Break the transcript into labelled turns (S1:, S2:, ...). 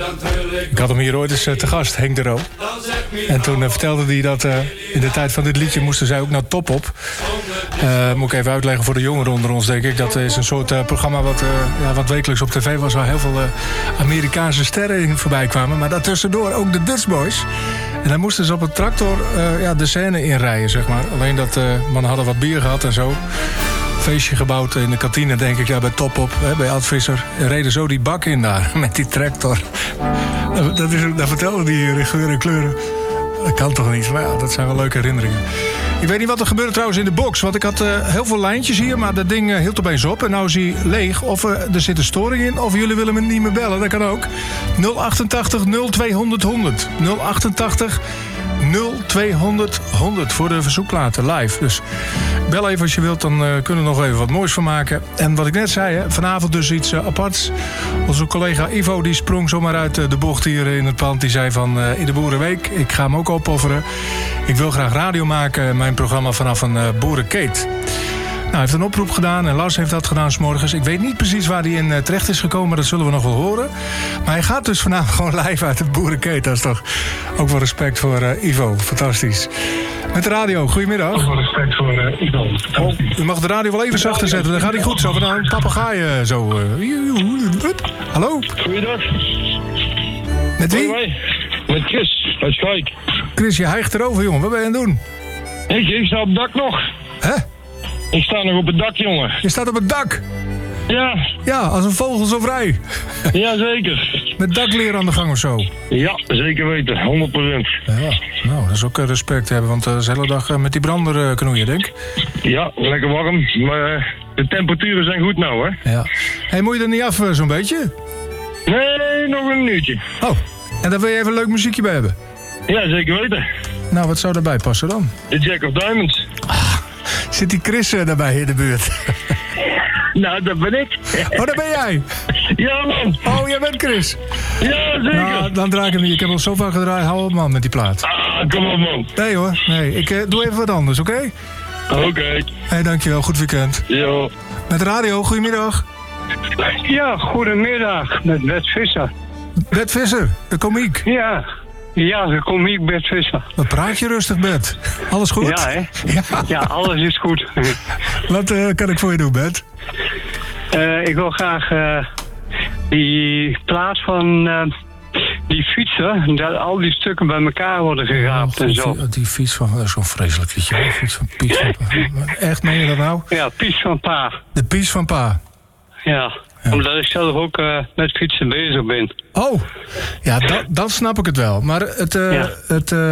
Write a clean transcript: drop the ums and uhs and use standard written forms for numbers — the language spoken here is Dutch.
S1: Ik had hem hier ooit eens te gast, Henk de Roo. En toen vertelde hij dat in de tijd van dit liedje moesten zij ook naar Top Op. Moet ik even uitleggen voor de jongeren onder ons, denk ik. Dat is een soort programma wat wekelijks op tv was, waar heel veel Amerikaanse sterren in voorbij kwamen. Maar daartussendoor ook de Dutch Boys. En dan moesten ze op een tractor de scène inrijden, zeg maar. Alleen dat mannen hadden wat bier gehad en zo. Feestje gebouwd in de kantine, denk ik, bij Top Op, bij Ad Visser. En reden zo die bak in daar, met die tractor. Dat vertelde die hier in geur en kleuren. Dat kan toch niet, maar ja, dat zijn wel leuke herinneringen. Ik weet niet wat er gebeurde trouwens in de box. Want ik had heel veel lijntjes hier, maar dat ding hield opeens op. En nou is hij leeg. Of er zit een storing in, of jullie willen me niet meer bellen. Dat kan ook. 088 0200 100. 088 0200 100 voor de verzoekplaten live. Dus bel even als je wilt, dan kunnen we nog even wat moois van maken. En wat ik net zei, vanavond dus iets aparts. Onze collega Ivo die sprong zomaar uit de bocht hier in het pand. Die zei van in de Boerenweek, ik ga hem ook opofferen. Ik wil graag radio maken, mijn programma vanaf een boerenkeet. Nou, hij heeft een oproep gedaan en Lars heeft dat gedaan 's morgens. Ik weet niet precies waar hij in terecht is gekomen, maar dat zullen we nog wel horen. Maar hij gaat dus vanavond gewoon live uit de boerenkeet. Dat is toch ook wel respect voor Ivo. Fantastisch. Met de radio, goedemiddag. Ook wel respect voor Ivo. U mag de radio wel even zachter zetten, dan gaat hij goed. Zo van een papegaai zo. Hallo?
S2: Goeiedag.
S1: Met wie?
S2: Met Chris, uit Schaik.
S1: Chris, je hijgt erover, jongen. Wat ben je aan het doen?
S2: Ik sta op het dak nog.
S1: Hè?
S2: Ik sta nog op het dak, jongen.
S1: Je staat op het dak?
S2: Ja.
S1: Ja, als een vogel zo vrij.
S2: Ja, zeker.
S1: Met dakleer aan de gang of zo?
S2: Ja, zeker weten. 100%.
S1: Ja, nou, dat is ook respect te hebben, want dat is de hele dag met die brander knoeien, denk ik.
S2: Ja, lekker warm. Maar de temperaturen zijn goed nou, hè?
S1: Ja. Hey, moet je er niet af zo'n beetje?
S2: Nee, nog een uurtje.
S1: Oh, en daar wil je even een leuk muziekje bij hebben?
S2: Ja, zeker weten.
S1: Nou, wat zou daarbij passen dan?
S2: De Jack of Diamonds.
S1: Zit die Chris daarbij in de buurt?
S2: Nou, dat ben ik.
S1: Oh, dat ben jij?
S2: Ja, man.
S1: Oh, jij bent Chris?
S2: Ja, zeker.
S1: Nou, dan draai ik hem niet. Ik heb al zo vaak gedraaid. Hou op, man, met die plaat.
S2: Ah, kom op, man.
S1: Nee, hoor. Nee, ik doe even wat anders, oké?
S2: Oké.
S1: Hey, dankjewel. Goed weekend.
S2: Jo.
S1: Met de radio, goedemiddag.
S3: Ja, goedemiddag. Met Bert Visser.
S1: Bert Visser, de komiek.
S3: Ja, de komiek Bert Visser.
S1: Wat praat je rustig, Bert? Alles goed?
S3: Ja, hè?
S1: Ja.
S3: Ja, alles is goed.
S1: Wat kan ik voor je doen, Bert?
S3: Ik wil graag die plaats van die fietser, dat al die stukken bij elkaar worden geraapt en zo.
S1: Die fiets van, dat is zo'n vreselijk liedje. De fiets van Piet van Pa. Echt, meen je dat nou?
S3: Ja, Pies van Pa.
S1: De Pies van Pa.
S3: Ja, omdat ik zelf ook met fietsen bezig ben.
S1: Oh, ja, dan snap ik het wel. Maar het